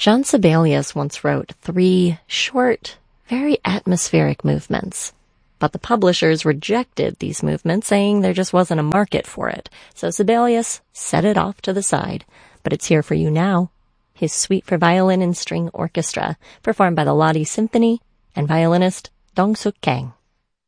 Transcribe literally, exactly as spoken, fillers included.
Jean Sibelius once wrote three short, very atmospheric movements. But the publishers rejected these movements, saying there just wasn't a market for it. So Sibelius set it off to the side. But it's here for you now. His Suite for Violin and String Orchestra, performed by the Lodi Symphony and violinist Dong Suk Kang.